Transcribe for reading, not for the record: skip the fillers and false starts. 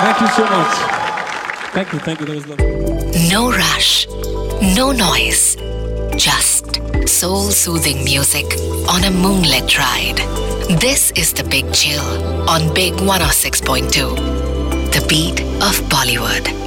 Thank you so much. Thank you. That was lovely. No rush, no noise, just soul soothing music on a moonlit ride. This is The Big Chill on Big 106.2, the beat of Bollywood.